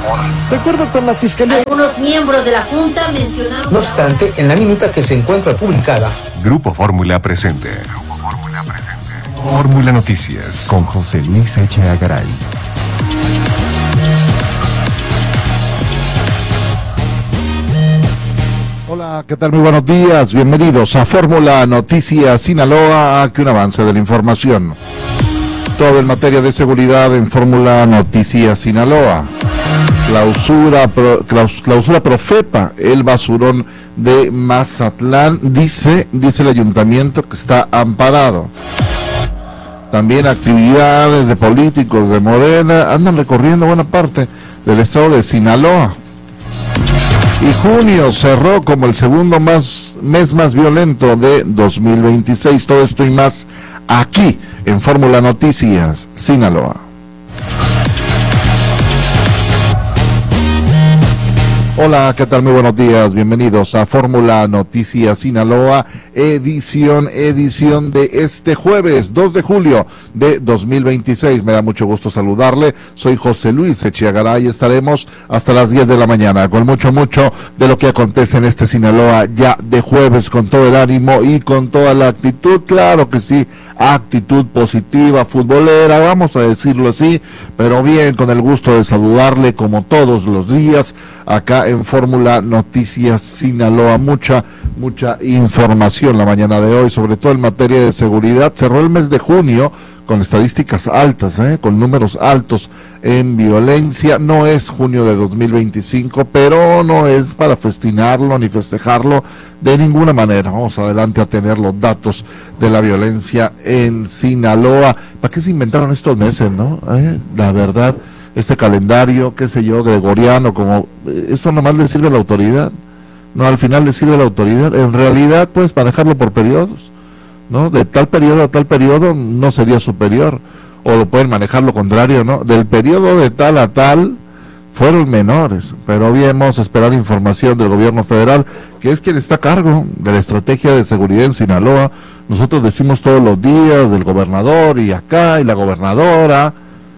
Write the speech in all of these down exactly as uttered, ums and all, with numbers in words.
De acuerdo con la Fiscalía, algunos miembros de la Junta mencionaron... No obstante, en la minuta que se encuentra publicada, Grupo Fórmula presente. Grupo Fórmula presente. Fórmula Noticias. Con José Luis Echeagaray. Hola, ¿qué tal? Muy buenos días. Bienvenidos a Fórmula Noticias Sinaloa, aquí un avance de la información. Todo en materia de seguridad en Fórmula Noticias Sinaloa. Clausura, pro, claus, clausura Profepa, el basurón de Mazatlán, dice, dice el ayuntamiento que está amparado. También actividades de políticos de Morena andan recorriendo buena parte del estado de Sinaloa. Y junio cerró como el segundo más, mes más violento de dos mil veintiséis. Todo esto y más aquí en Fórmula Noticias Sinaloa. Hola, ¿qué tal? Muy buenos días, bienvenidos a Fórmula Noticias Sinaloa, edición, edición de este jueves, dos de julio de dos mil veintiséis. Me da mucho gusto saludarle, soy José Luis Echeagaray y estaremos hasta las diez de la mañana con mucho, mucho de lo que acontece en este Sinaloa ya de jueves, con todo el ánimo y con toda la actitud, claro que sí, actitud positiva, futbolera, vamos a decirlo así, pero bien, con el gusto de saludarle como todos los días, acá en Fórmula Noticias Sinaloa. Mucha, mucha información la mañana de hoy, sobre todo en materia de seguridad. Cerró el mes de junio con estadísticas altas, ¿eh? con números altos en violencia. No es junio de dos mil veinticinco, pero no es para festinarlo ni festejarlo de ninguna manera. Vamos adelante a tener los datos de la violencia en Sinaloa. ¿Para qué se inventaron estos meses, no? ¿Eh? La verdad, este calendario, qué sé yo, gregoriano, como esto nomás le sirve a la autoridad, no, al final le sirve a la autoridad. En realidad puedes manejarlo por periodos, ¿no? De tal periodo a tal periodo no sería superior, o lo pueden manejar lo contrario, ¿no? Del periodo de tal a tal fueron menores, pero bien, vamos a esperar información del gobierno federal, que es quien está a cargo de la estrategia de seguridad en Sinaloa. Nosotros decimos todos los días del gobernador y acá y la gobernadora,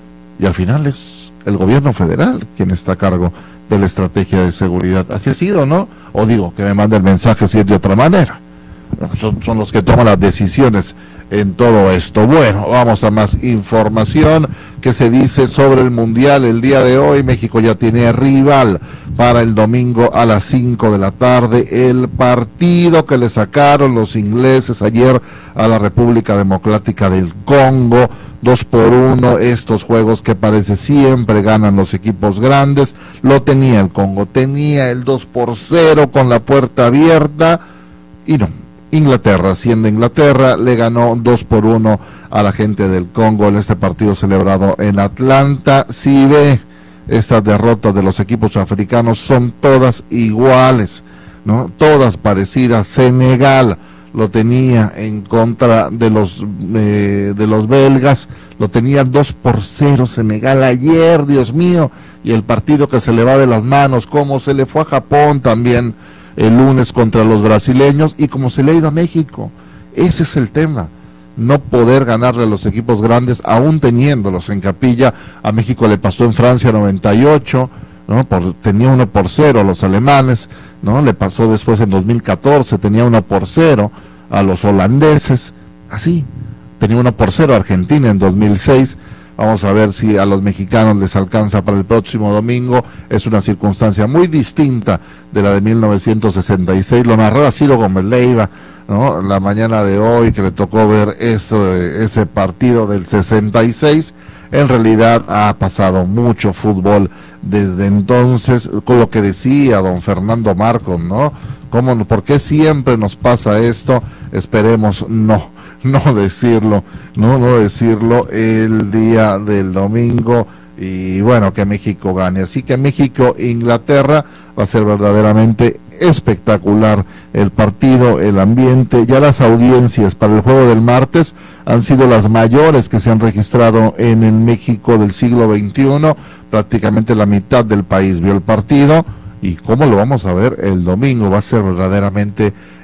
y al final es el gobierno federal quien está a cargo de la estrategia de seguridad. Así ha sido, ¿no? O digo, que me mande el mensaje si es de otra manera. Son, son los que toman las decisiones en todo esto. Bueno, vamos a más información que se dice sobre el Mundial. El día de hoy México ya tiene rival para el domingo a las cinco de la tarde. El partido que le sacaron los ingleses ayer a la República Democrática del Congo, dos por uno, estos juegos que parece siempre ganan los equipos grandes. Lo tenía el Congo, tenía el dos por cero con la puerta abierta y no. Inglaterra, siendo Inglaterra, le ganó dos por uno a la gente del Congo en este partido celebrado en Atlanta. Si ve, estas derrotas de los equipos africanos son todas iguales, ¿no? Todas parecidas. Senegal lo tenía en contra de los eh, de los belgas, lo tenía dos por cero Senegal ayer, Dios mío, y el partido que se le va de las manos, como se le fue a Japón también el lunes contra los brasileños, y como se le ha ido a México. Ese es el tema, no poder ganarle a los equipos grandes, aún teniéndolos en capilla. A México le pasó en Francia noventa y ocho, ¿no? Por, tenía uno por cero a los alemanes, ¿no? Le pasó después en dos mil catorce, tenía uno por cero a los holandeses, así, tenía uno por cero a Argentina en dos mil seis. Vamos a ver si a los mexicanos les alcanza para el próximo domingo. Es una circunstancia muy distinta de la de mil novecientos sesenta y seis. Lo narró Ciro Gómez Leiva, ¿no? La mañana de hoy, que le tocó ver eso, ese partido del sesenta y seis. En realidad ha pasado mucho fútbol desde entonces, con lo que decía don Fernando Marcos, ¿no? ¿Cómo, por qué siempre nos pasa esto? Esperemos no. no decirlo, no, no decirlo el día del domingo, y bueno, que México gane. Así que México, Inglaterra, va a ser verdaderamente espectacular el partido, el ambiente. Ya las audiencias para el juego del martes han sido las mayores que se han registrado en el México del siglo veintiuno, prácticamente la mitad del país vio el partido. ¿Y cómo lo vamos a ver el domingo? Va a ser verdaderamente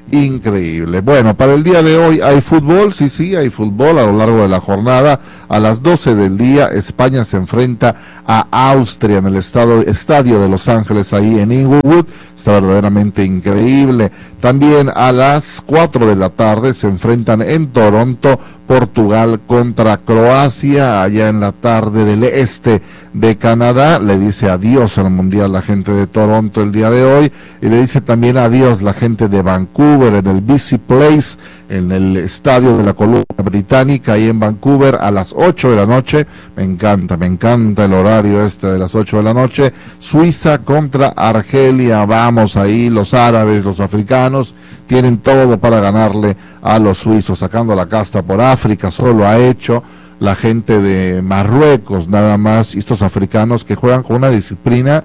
increíble. Bueno, para el día de hoy hay fútbol, sí, sí, hay fútbol a lo largo de la jornada. A las doce del día, España se enfrenta a Austria en el estado, estadio de Los Ángeles, ahí en Inglewood. Está verdaderamente increíble. También a las cuatro de la tarde se enfrentan en Toronto, Portugal contra Croacia, allá en la tarde del este de Canadá. Le dice adiós al Mundial la gente de Toronto el día de hoy, y le dice también adiós la gente de Vancouver en el B C Place, en el estadio de la Columbia Británica, ahí en Vancouver, a las ocho de la noche. Me encanta, me encanta el horario este de las ocho de la noche. Suiza contra Argelia. Vamos ahí, los árabes, los africanos tienen todo para ganarle a los suizos, sacando la casta por África. Solo lo ha hecho la gente de Marruecos, nada más. Y estos africanos que juegan con una disciplina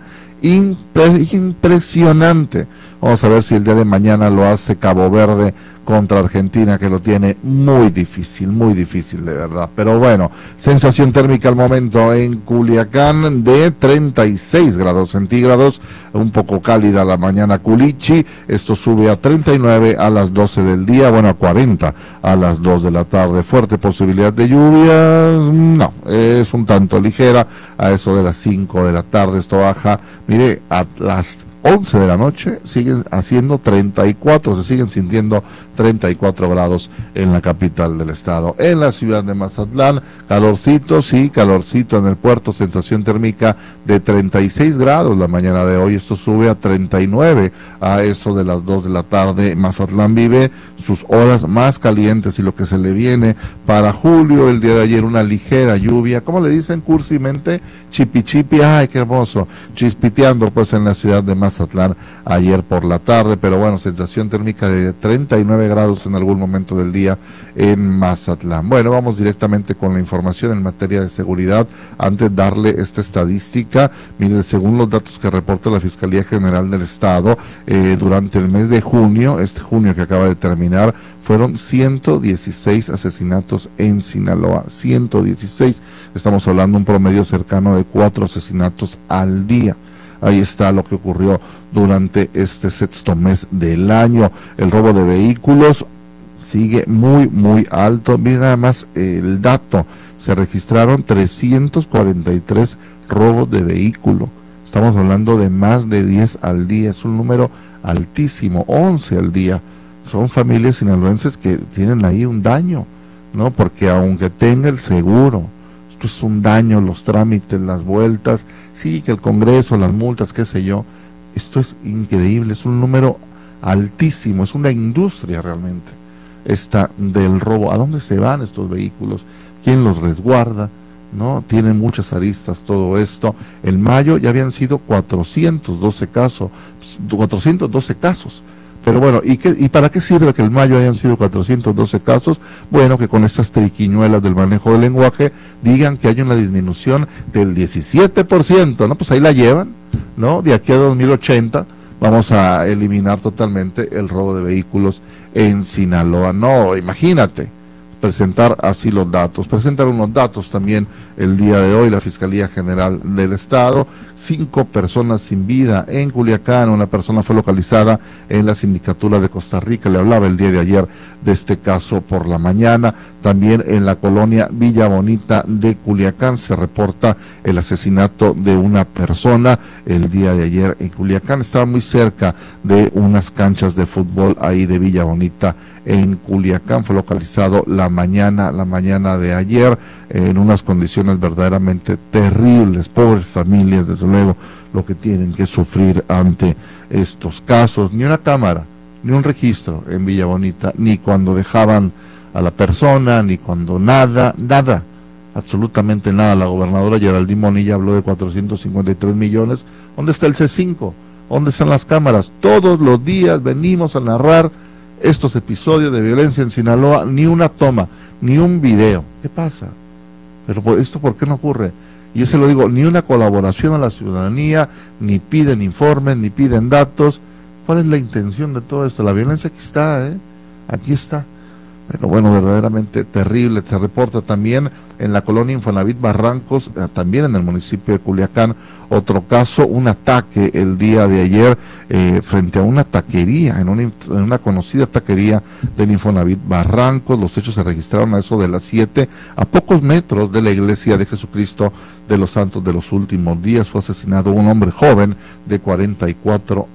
impre- impresionante. Vamos a ver si el día de mañana lo hace Cabo Verde contra Argentina, que lo tiene muy difícil, muy difícil de verdad. Pero bueno, sensación térmica al momento en Culiacán de treinta y seis grados centígrados, un poco cálida la mañana Culichi. Esto sube a treinta y nueve a las doce del día, bueno, a cuarenta a las dos de la tarde. Fuerte posibilidad de lluvias, no, es un tanto ligera. A eso de las cinco de la tarde esto baja, mire, a las once de la noche siguen haciendo treinta y cuatro, se siguen sintiendo treinta y cuatro grados en la capital del estado. En la ciudad de Mazatlán, calorcito, sí, calorcito en el puerto, sensación térmica de treinta y seis grados la mañana de hoy. Esto sube a treinta y nueve a eso de las dos de la tarde. Mazatlán vive sus horas más calientes, y lo que se le viene para julio. El día de ayer una ligera lluvia, ¿cómo le dicen cursimente? Chipi chipi, ay, qué hermoso, chispiteando pues en la ciudad de Mazatlán ayer por la tarde. Pero bueno, sensación térmica de treinta y nueve grados en algún momento del día en Mazatlán. Bueno, vamos directamente con la información en materia de seguridad. Antes de darle esta estadística, mire, según los datos que reporta la Fiscalía General del Estado, eh, durante el mes de junio, este junio que acaba de terminar, fueron ciento dieciséis asesinatos en Sinaloa, ciento dieciséis. Estamos hablando de un promedio cercano de cuatro asesinatos al día. Ahí está lo que ocurrió durante este sexto mes del año. El robo de vehículos sigue muy, muy alto. Miren nada más el dato. Se registraron trescientos cuarenta y tres robos de vehículo. Estamos hablando de más de diez al día. Es un número altísimo, once al día. Son familias sinaloenses que tienen ahí un daño, ¿no? Porque aunque tenga el seguro, esto es un daño, los trámites, las vueltas, sí, que el Congreso, las multas, qué sé yo. Esto es increíble, es un número altísimo, es una industria realmente esta del robo. ¿A dónde se van estos vehículos? ¿Quién los resguarda? ¿No? Tienen muchas aristas todo esto. En mayo ya habían sido cuatrocientos doce casos, cuatrocientos doce casos. Pero bueno, ¿y, qué, ¿y para qué sirve que el mayo hayan sido cuatrocientos doce casos? Bueno, que con estas triquiñuelas del manejo del lenguaje digan que hay una disminución del diecisiete por ciento, ¿no? Pues ahí la llevan, ¿no? De aquí a dos mil ochenta vamos a eliminar totalmente el robo de vehículos en Sinaloa. No, imagínate, presentar así los datos. Presentar unos datos también el día de hoy la Fiscalía General del Estado. Cinco personas sin vida en Culiacán. Una persona fue localizada en la Sindicatura de Costa Rica. Le hablaba el día de ayer de este caso por la mañana. También en la colonia Villa Bonita de Culiacán se reporta el asesinato de una persona el día de ayer en Culiacán. Estaba muy cerca de unas canchas de fútbol ahí de Villa Bonita en Culiacán. Fue localizado la mañana, la mañana de ayer en unas condiciones verdaderamente terribles. Pobres familias, desde luego, lo que tienen que sufrir ante estos casos. Ni una cámara, ni un registro en Villa Bonita, ni cuando dejaban a la persona, ni cuando nada, nada, absolutamente nada. La gobernadora Geraldine Monilla habló de cuatrocientos cincuenta y tres millones. ¿Dónde está el C cinco? ¿Dónde están las cámaras? Todos los días venimos a narrar estos episodios de violencia en Sinaloa, ni una toma, ni un video. ¿Qué pasa? Pero esto, ¿por qué no ocurre? Y yo se lo digo, ni una colaboración a la ciudadanía, ni piden informes, ni piden datos. ¿Cuál es la intención de todo esto? La violencia aquí está, ¿eh? Aquí está. Pero bueno, verdaderamente terrible. Se reporta también en la colonia Infonavit Barrancos, eh, también en el municipio de Culiacán, otro caso, un ataque el día de ayer eh, frente a una taquería, en una, en una conocida taquería del Infonavit Barrancos. Los hechos se registraron a eso de las siete, a pocos metros de la iglesia de Jesucristo de los Santos de los Últimos Días. Fue asesinado un hombre joven de cuarenta y cuatro